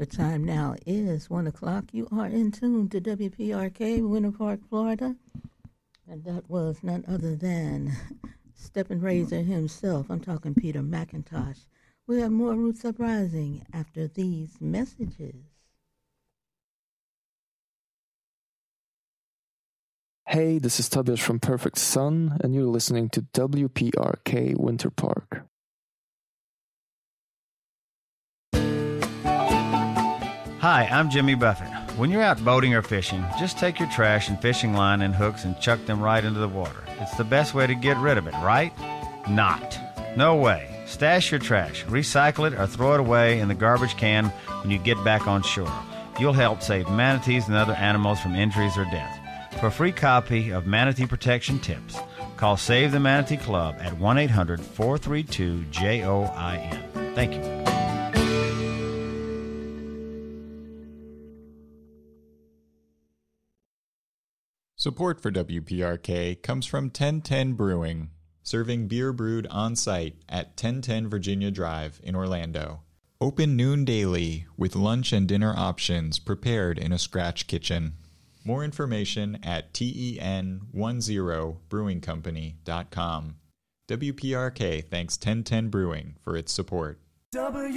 The time now is 1 o'clock. You are in tune to WPRK, Winter Park, Florida. And that was none other than Steppin' Razor himself. I'm talking Peter McIntosh. We have more Roots Uprising after these messages. Hey, this is Tobias from Perfect Sun, and you're listening to WPRK Winter Park. Hi, I'm Jimmy Buffett. When you're out boating or fishing, just take your trash and fishing line and hooks and chuck them right into the water. It's the best way to get rid of it, right? Not. No way. Stash your trash, recycle it, or throw it away in the garbage can when you get back on shore. You'll help save manatees and other animals from injuries or death. For a free copy of Manatee Protection Tips, call Save the Manatee Club at 1-800-432-JOIN. Thank you. Support for WPRK comes from 1010 Brewing, serving beer brewed on-site at 1010 Virginia Drive in Orlando. Open noon daily with lunch and dinner options prepared in a scratch kitchen. More information at ten10brewingcompany.com. WPRK thanks 1010 Brewing for its support.